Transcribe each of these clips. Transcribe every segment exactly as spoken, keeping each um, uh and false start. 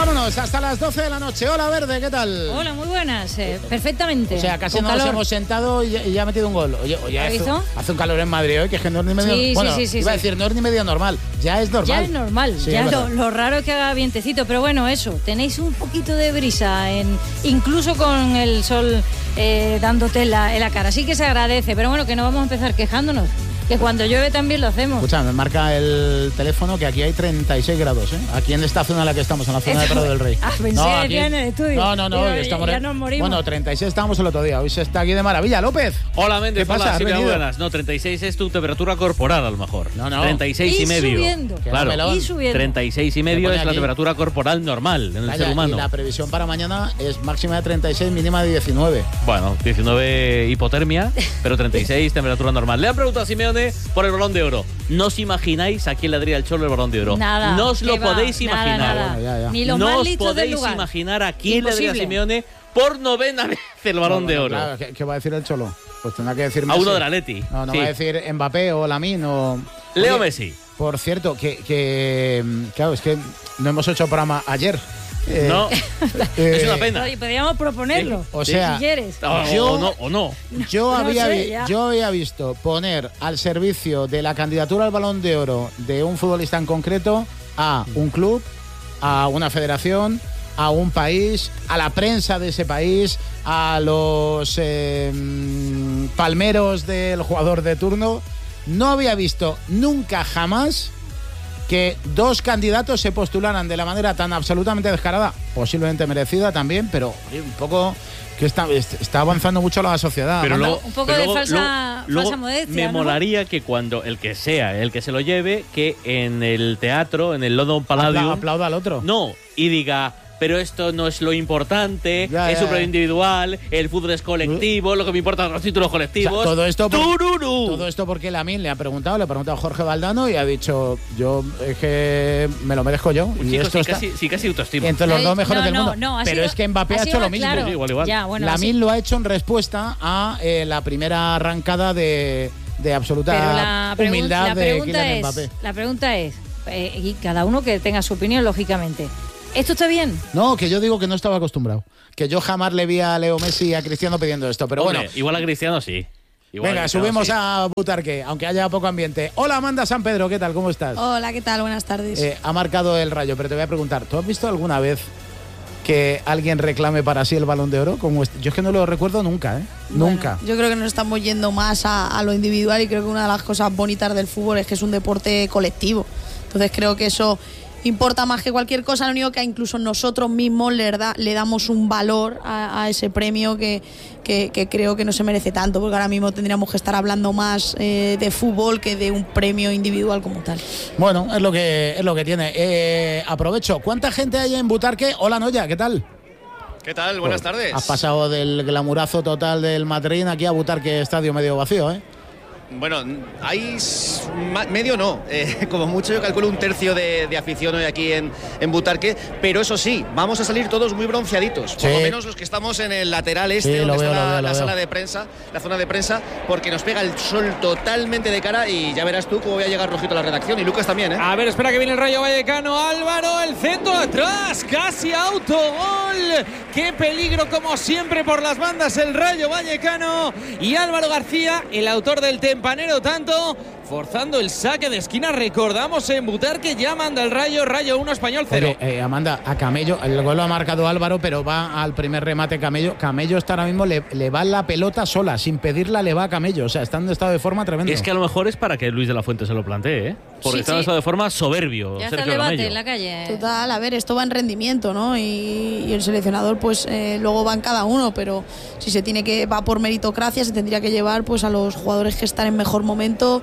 Vámonos, hasta las doce de la noche. Hola, Verde, ¿qué tal? Hola, muy buenas, eh, perfectamente. O sea, casi Con nos calor. hemos sentado y, y ya ha metido un gol. Oye, oye hace, hace un calor en Madrid hoy, que es que no es ni medio... Sí, bueno, sí, sí, iba sí. a decir, no es ni medio normal. Ya es normal. Ya es normal, Sí, ya es lo, verdad. lo raro es que haga vientecito, pero bueno, eso, tenéis un poquito de brisa, en, incluso con el sol eh, dándote en la, en la cara, así que se agradece, pero bueno, que no vamos a empezar quejándonos, que cuando llueve también lo hacemos. Escucha, me marca el teléfono que aquí hay treinta y seis grados, ¿eh? Aquí en esta zona en la que estamos, en la zona de Prado del Rey. Ah, pensé No, que aquí- decía en el estudio. No, no, no, Digo, hoy estamos... ya nos morimos. Bueno, treinta y seis estábamos el otro día, hoy se está aquí de maravilla. López. Hola, Méndez, ¿Qué pasa? hola, ¿Has sí, muy venido? buenas. No, treinta y seis es tu temperatura corporal, a lo mejor. No, no. treinta y seis y, Y medio. subiendo. Claro. Melón. Y subiendo. treinta y seis y medio pone es la aquí. temperatura corporal normal en el Calla, ser humano. Y la previsión para mañana es máxima de treinta y seis, mínima de diecinueve. Bueno, diecinueve hipotermia, pero treinta y seis temperatura normal. Le han preguntado a Simeone por el Balón de Oro. ¿No os imagináis a quién le daría el Cholo el Balón de Oro? Nada. No os lo que va, podéis nada, imaginar. nada. Bueno, ya, ya. Ni los no más os listos del podéis lugar. imaginar a quién le daría a Imposible. Simeone por novena vez el Balón No, de bueno, Oro. claro, ¿qué, qué va a decir el Cholo? Pues tendrá que decir A Messi. uno del Atleti. No, no Sí. va a decir Mbappé o Lamine o... Leo Oye, Messi. Por cierto, que, que... Claro, es que no hemos hecho programa ayer. Eh, No, eh, es una pena. Oye, podríamos proponerlo, O sea, si quieres. O, Yo- o no, o no. Yo, No había sé, vi- ya. yo había visto poner al servicio de la candidatura al Balón de Oro de un futbolista en concreto a un club, a una federación, a un país, a la prensa de ese país, a los eh, mm, palmeros del jugador de turno. No había visto nunca jamás que dos candidatos se postularan de la manera tan absolutamente descarada, posiblemente merecida también, pero oye, un poco que está, está avanzando mucho la sociedad. Pero Amanda. luego, un poco pero de luego- falsa- luego- luego falsa modestia, me ¿no? molaría que cuando el que sea, el que se lo lleve, que en el teatro, en el London Apla- Palladium, aplauda al otro. no, y diga, pero esto no es lo importante, Ya, es ya, un premio ya. individual, el fútbol es colectivo, lo que me importa son los títulos O sea, colectivos. todo esto por- ¡Tururú! Todo esto porque Lamine le ha preguntado, le ha preguntado a Jorge Valdano y ha dicho, yo es que me lo merezco yo. Un Y chico esto sí, está casi, sí, casi autoestima. entre los Ay, dos mejores no, del no, mundo. no, ha Pero sido- es que Mbappé ha, ha hecho sido lo mismo. claro. Sí, igual, igual. Ya, bueno, Lamine así- lo ha hecho en respuesta a eh, la primera arrancada de, de absoluta Pero la, pregun- humildad la de pregunta Kylian es, Mbappé. la pregunta es, eh, y cada uno que tenga su opinión, lógicamente. ¿Esto está bien? No, que yo digo que no estaba acostumbrado. Que yo jamás le vi a Leo Messi y a Cristiano pidiendo esto. Pero Hombre, bueno, igual a Cristiano sí. Igual a venga, Cristiano subimos sí. a Butarque, aunque haya poco ambiente. Hola, Amanda San Pedro, ¿qué tal? ¿Cómo estás? Hola, ¿qué tal? Buenas tardes. Eh, ha marcado el Rayo, pero te voy a preguntar, ¿tú has visto alguna vez que alguien reclame para sí el Balón de Oro? Como este? Yo es que no lo recuerdo nunca, ¿eh? Bueno, Nunca. Yo creo que nos estamos yendo más a, a lo individual y creo que una de las cosas bonitas del fútbol es que es un deporte colectivo. Entonces creo que eso importa más que cualquier cosa. Lo único que incluso nosotros mismos le, da- le damos un valor a, a ese premio que, que, que creo que no se merece tanto, porque ahora mismo tendríamos que estar hablando más eh, de fútbol que de un premio individual como tal. Bueno, es lo que, es lo que tiene. Eh, aprovecho. ¿Cuánta gente hay en Butarque? Hola, Noya, ¿qué tal? ¿Qué tal? Buenas Pues, tardes. Has pasado del glamurazo total del Madrid aquí a Butarque, estadio medio vacío, ¿eh? Bueno, hay s- ma- medio no, eh, como mucho yo calculo un tercio de, de afición hoy aquí en, en Butarque, pero eso sí, vamos a salir todos muy bronceaditos, por Sí. lo menos los que estamos en el lateral este, Sí, donde lo está veo, la, lo veo, la lo sala veo. de prensa, la zona de prensa, porque nos pega el sol totalmente de cara y ya verás tú cómo voy a llegar rojito a la redacción y Lucas también, ¿eh? A ver, espera que viene el Rayo Vallecano. Álvaro, el centro atrás, casi autogol. Qué peligro, como siempre, por las bandas el Rayo Vallecano. Y Álvaro García, el autor del tempanero tanto, forzando el saque de esquina. Recordamos en Butarque ya manda el Rayo, Rayo uno, Español cero. Oye, eh, Amanda, a Camello, el gol lo ha marcado Álvaro, pero va al primer remate Camello. Camello está ahora mismo, le, le va la pelota sola, sin pedirla le va a Camello. O sea, está en un estado de forma tremendo. Es que a lo mejor es para que Luis de la Fuente se lo plantee, ¿eh? Porque Sí, está en sí. estado de forma soberbio. Ya está el Sergio debate Camello. en la calle. Total, a ver, esto va en rendimiento, ¿no? Y, y el seleccionador, pues eh, luego va en cada uno, pero si se tiene que, va por meritocracia, se tendría que llevar pues a los jugadores que están en mejor momento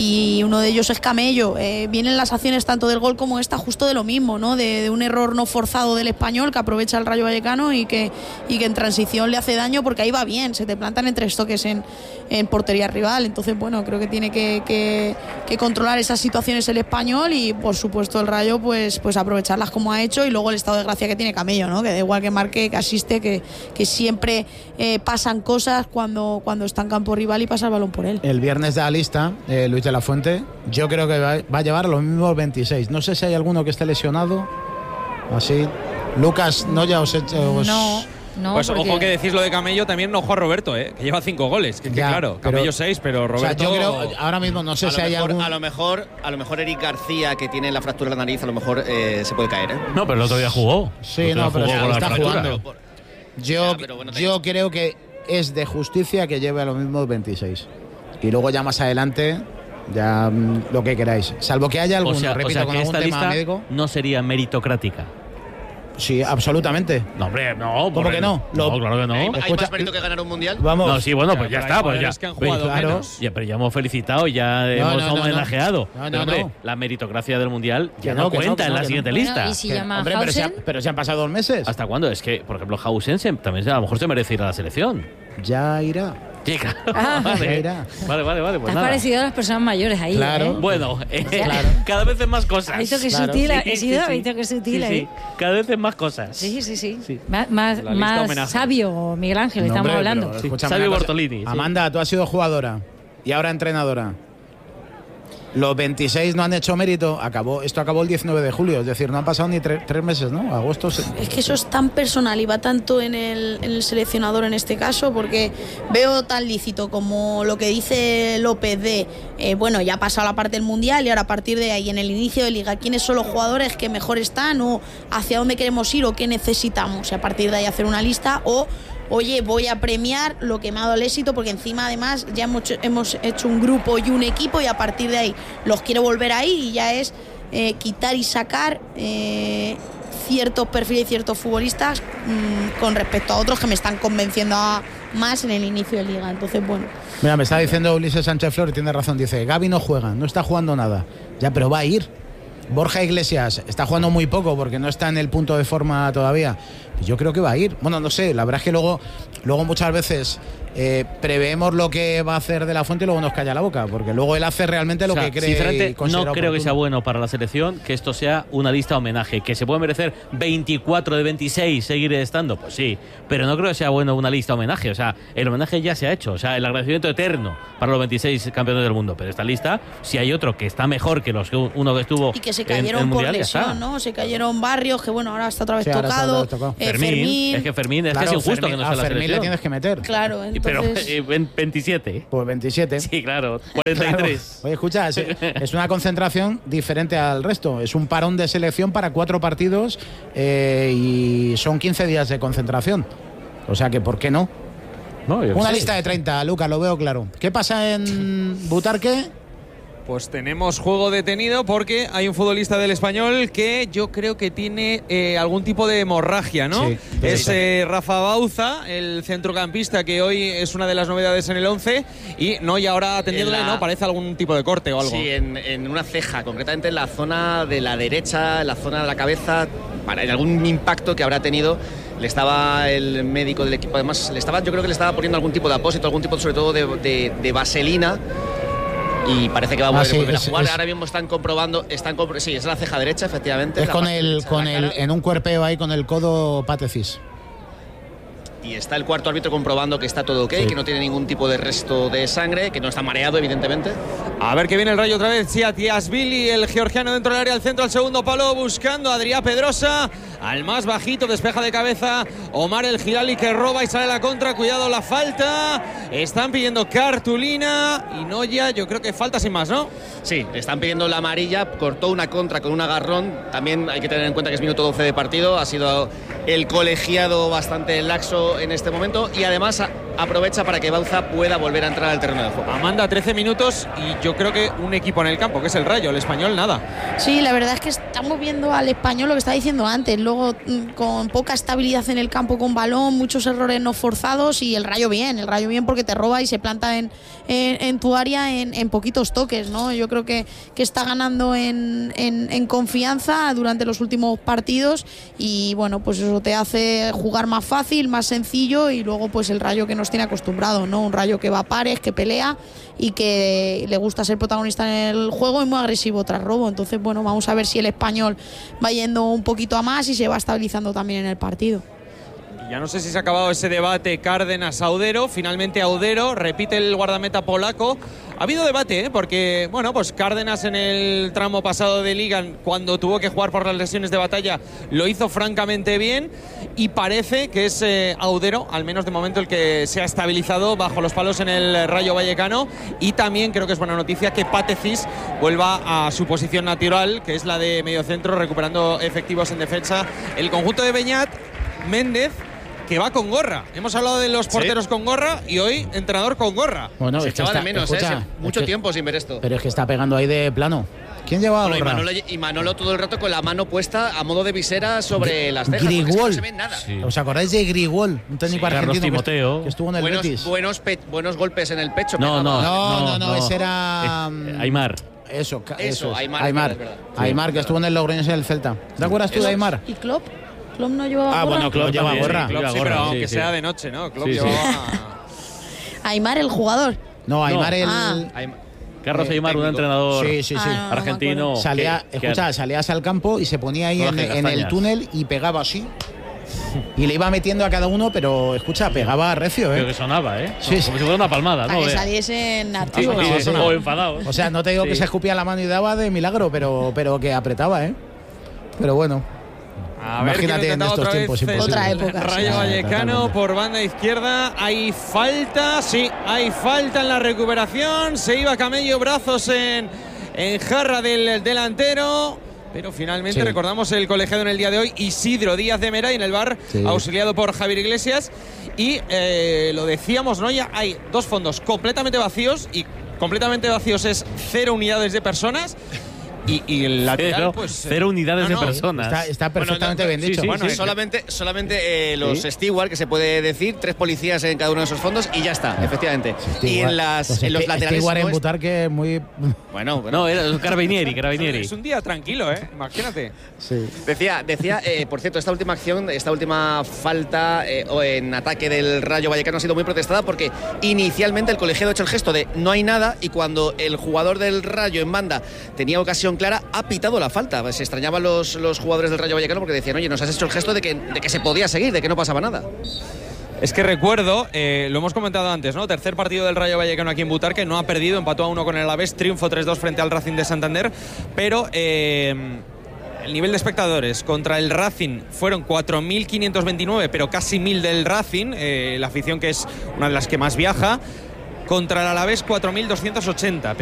y uno de ellos es Camello. Eh, vienen las acciones tanto del gol como esta justo de lo mismo, ¿no? De, de un error no forzado del español que aprovecha el Rayo Vallecano y que, y que en transición le hace daño porque ahí va bien, se te plantan en tres toques en, en portería rival. Entonces, bueno, creo que tiene que, que, que controlar esas situaciones el español y por supuesto el Rayo pues, pues aprovecharlas como ha hecho y luego el estado de gracia que tiene Camello, ¿no? Que da igual que marque, que asiste, que, que siempre eh, pasan cosas cuando, cuando está en campo rival y pasa el balón por él. El viernes da la lista eh, Luis de la Fuente. Yo creo que va, va a llevar los mismos veintiséis. No sé si hay alguno que esté lesionado. Así. Lucas, no ya os he hecho... Os... No. No, pues porque... ojo que decís lo de Camello, también no juega Roberto, ¿eh? Que lleva cinco goles. Que, que Ya, claro, pero- Camello seis, pero Roberto. O sea, yo creo, ahora mismo no sé a, si lo hay mejor, algún... a lo mejor, a lo mejor Eric García, que tiene la fractura de la nariz, a lo mejor eh, se puede caer, ¿eh? No, pero el otro día jugó. Sí, El otro no, día pero jugó sí, con la está fractura. jugando. Yo, Ya, pero bueno, yo creo que es de justicia que lleve a lo mismo veintiséis. Y luego ya más adelante, ya mm, lo que queráis. Salvo que haya O alguno, sea, o repito, sea con que algún esta tema lista médico. no sería meritocrática. Sí, absolutamente. No, hombre, no. ¿Cómo por que el- no? No, Lo- claro que no. ¿Hay, hay Escucha, más mérito que ganar un mundial? Vamos. No, sí, bueno, pues ya Pero está, hay pues ya. jugadores que han jugado Claro. menos. Ya, pero ya hemos felicitado, ya No, hemos no, no, homenajeado. no. No, Pero, no, hombre, no. la meritocracia del mundial ya Que no, no, que no, cuenta que en no, la que siguiente Bueno, lista. y si Que- llama hombre, pero se, ha- Hausen, pero se han pasado dos meses. ¿Hasta cuándo? Es que, por ejemplo, Hausen se- también se- a lo mejor se merece ir a la selección. Ya irá. Sí, claro. Ah. Ya vale. irá. vale, vale, vale. te Pues has nada. parecido a las personas mayores ahí. Claro. ¿eh? Bueno, eh, Claro. cada vez es más cosas. ¿Has visto que Claro. sutil? Sí, ¿He sí, sido? ¿Has sí. visto que sutil Sí, ahí? sí. Cada vez es más cosas. Sí, sí, sí. Sí. Más, más, La lista más homenaje. sabio, Miguel Ángel, No, estamos hombre, hablando. pero Sí, escúchame Sabio una cosa. Bortolini, sí. Amanda, tú has sido jugadora y ahora entrenadora. Los veintiséis no han hecho mérito. Acabó, esto acabó el diecinueve de julio, es decir, no han pasado ni tre- tres meses, ¿no? Agosto. se- Es que eso es tan personal y va tanto en el, en el seleccionador en este caso, porque veo tan lícito como lo que dice López de, eh, bueno, ya ha pasado la parte del Mundial y ahora a partir de ahí, en el inicio de Liga, quiénes son los jugadores que mejor están o hacia dónde queremos ir o qué necesitamos. Y a partir de ahí hacer una lista o... Oye, voy a premiar lo que me ha dado el éxito porque encima además ya hemos hecho, hemos hecho un grupo y un equipo y a partir de ahí los quiero volver ahí y ya es eh, quitar y sacar eh, ciertos perfiles y ciertos futbolistas mmm, con respecto a otros que me están convenciendo a, más en el inicio de Liga. Entonces, bueno. Mira, me está diciendo Ulises Sánchez Flores, tiene razón, dice, Gavi no juega, no está jugando nada. Ya, pero va a ir. Borja Iglesias está jugando muy poco porque no está en el punto de forma todavía. Yo creo que va a ir. Bueno, no sé, la verdad es que luego, luego muchas veces eh, preveemos lo que va a hacer De La Fuente y luego nos calla la boca, porque luego él hace realmente lo O sea, que cree. y sinceramente, considera no creo que sea oportuno. bueno para la selección que esto sea una lista homenaje. Que se puede merecer veinticuatro de veintiséis seguir estando, pues sí. Pero no creo que sea bueno una lista homenaje. O sea, el homenaje ya se ha hecho. O sea, el agradecimiento eterno para los veintiséis campeones del mundo. Pero esta lista, si hay otro que está mejor que los que uno que estuvo Y que se en- en cayeron el por Mundial, ya está. lesión, ¿no? Se cayeron Barrios, que bueno, ahora está otra vez Sí, ahora está otra tocado. vez tocado. Eh, Fermín, Fermín. es que Fermín es Claro, casi injusto Fermín- que no a sea la Fermín le selección. tienes que meter. Claro, Y- Pero entonces. eh, en veintisiete. Pues veintisiete. Sí, claro. cuarenta y tres. Claro. Oye, escucha, es, es una concentración diferente al resto. Es un parón de selección para cuatro partidos eh, y son quince días de concentración. O sea que, ¿por qué no? No, yo qué Una sé. lista de treinta, Lucas, lo veo claro. ¿Qué pasa en Butarque? Pues tenemos juego detenido porque hay un futbolista del Español que yo creo que tiene eh, algún tipo de hemorragia, ¿no? Sí, es sí. eh, Rafa Bauza, el centrocampista que hoy es una de las novedades en el once y no, y ahora atendiéndole, En la- ¿no? Parece algún tipo de corte o algo. Sí, en, en una ceja, concretamente en la zona de la derecha, en la zona de la cabeza, para en algún impacto que habrá tenido. Le estaba el médico del equipo, además, le estaba, yo creo que le estaba poniendo algún tipo de apósito, algún tipo sobre todo de, de- de vaselina. Y parece que va a volver, Ah, sí, volver es- a jugar. es- Ahora mismo están comprobando, están compro- sí, es la ceja derecha, efectivamente. Es la con parte el, derecha de con la el, cara. en un cuerpeo ahí con el codo patecis. Y está el cuarto árbitro comprobando que está todo ok, Sí. que no tiene ningún tipo de resto de sangre, que no está mareado, evidentemente. A ver que viene el Rayo otra vez. Siatiasvili, el georgiano dentro del área, al centro, al segundo palo, buscando a Adrià Pedrosa. Al más bajito, despeja de cabeza Omar el Girali, que roba y sale a la contra. Cuidado la falta. Están pidiendo cartulina. Y Noya, yo creo que falta sin más, ¿no? Sí, le están pidiendo la amarilla, cortó una contra con un agarrón. También hay que tener en cuenta que es minuto doce de partido. Ha sido el colegiado bastante laxo en este momento y además a- aprovecha para que Bauza pueda volver a entrar al terreno de juego. Amanda, trece minutos y yo creo que un equipo en el campo, que es el Rayo, el Español, nada. Sí, la verdad es que estamos viendo al Español lo que estaba diciendo antes, luego mm, con poca estabilidad en el campo con balón, muchos errores no forzados y el Rayo bien, el Rayo bien porque te roba y se planta en, en, en tu área en, en poquitos toques, ¿no? Yo creo que, que está ganando en, en, en confianza durante los últimos partidos y bueno, pues eso te hace jugar más fácil, más sencillo y luego pues el Rayo que nos tiene acostumbrado, ¿no? Un Rayo que va a pares, que pelea y que le gusta ser protagonista en el juego y muy agresivo tras robo. Entonces, bueno, vamos a ver si el Español va yendo un poquito a más y se va estabilizando también en el partido. ya no sé si se ha acabado ese debate Cárdenas-Audero. Finalmente Audero repite el guardameta polaco. Ha habido debate, ¿eh? Porque, bueno, pues Cárdenas en el tramo pasado de Liga, cuando tuvo que jugar por las lesiones de Batalla, lo hizo francamente bien. Y parece que es eh, Audero, al menos de momento, el que se ha estabilizado bajo los palos en el Rayo Vallecano. Y también creo que es buena noticia que Pate Cis vuelva a su posición natural, que es la de mediocentro, recuperando efectivos en defensa. El conjunto de Beñat, Méndez, que va con gorra. Hemos hablado de los porteros sí. con gorra y hoy entrenador con gorra. Bueno, se es que echaba está, de menos, escucha, ¿eh? Mucho es que, tiempo sin ver esto. Pero es que está pegando ahí de plano. ¿Quién lleva bueno, gorra? Y Manolo, y Manolo todo el rato con la mano puesta a modo de visera sobre Gr las cejas. Grigol. Es que no se ve nada. Sí. ¿Os acordáis de Grigol? Un técnico sí, argentino Timoteo. que estuvo en el buenos, Betis. Buenos, buenos golpes en el pecho. No, no, no, no, no, no, no, ese era… Eh, Aymar. Eso, eso, eso Aymar. Aymar, Es verdad, es verdad. Aymar, que estuvo en el Logroñés y en el Celta. ¿Te acuerdas tú de Aymar? ¿Y Klopp? ¿Klopp no llevaba Ah, gorra? bueno, Klopp lleva también, gorra. sí, Klopp, sí, gorra, pero sí, aunque sí. sea de noche, ¿no? Klopp Sí, sí. llevaba… Aymar, el jugador. No, Aymar No. el… Ah. Aymar. Carlos Eh, Aymar, un técnico. entrenador Sí, sí, sí. Ah, no, no me argentino. acuerdo. Salía, que- que- escucha, salías al campo y se ponía ahí en, Jorge en el Castañas. túnel y pegaba así. Y le iba metiendo a cada uno, pero escucha, pegaba recio, Creo ¿eh? que sonaba, ¿eh? Sí, sí. Como si fuera una palmada, Para ¿no? que Vea. saliesen Sí, activos. sí, sí, sí. sí. O enfadados. O sea, no te digo Sí. que se escupía la mano y daba de milagro, pero, pero que apretaba, ¿eh? Pero bueno. A ver, Imagínate quiero en intentar estos otra tiempos, vez el imposible. Otra época, sí. Rayo Ah, Vallecano totalmente. por banda izquierda. Hay falta, sí, hay falta en la recuperación. Se iba Camello, brazos en, en jarra del delantero. Pero finalmente Sí. recordamos el colegiado en el día de hoy, Isidro Díaz de Mera, y en el bar Sí. auxiliado por Javier Iglesias. Y eh, lo decíamos, ¿no? Ya hay dos fondos completamente vacíos, y completamente vacíos es cero unidades de personas. Y, y el lateral, Cero, pues. eh, cero unidades no, de no, personas. Está, está perfectamente Bueno, bien sí, dicho. sí, Bueno, sí. solamente, solamente eh, los Sí. steward, que se puede decir, tres policías en cada uno de esos fondos y ya está, efectivamente. Steward. Y en, las, Pues en los este- laterales. Steward no en es- Butarque es muy… Bueno, bueno. No, era Carabinieri, Carabinieri. Es un día tranquilo, ¿eh? Imagínate. Sí. Decía, decía eh, por cierto, esta última acción, esta última falta eh, o en ataque del Rayo Vallecano ha sido muy protestada porque inicialmente el colegiado ha hecho el gesto de no hay nada y cuando el jugador del Rayo en banda tenía ocasión clara, ha pitado la falta. Se extrañaban los, los jugadores del Rayo Vallecano porque decían, oye, nos has hecho el gesto de que, de que se podía seguir, de que no pasaba nada. Es que recuerdo, eh, lo hemos comentado antes, ¿no? Tercer partido del Rayo Vallecano aquí en Butarque, no ha perdido, empató a uno con el Alavés, triunfo tres dos frente al Racing de Santander, pero eh, el nivel de espectadores contra el Racing fueron cuatro mil quinientos veintinueve, pero casi mil del Racing, eh, la afición que es una de las que más viaja, contra el Alavés cuatro mil doscientos ochenta.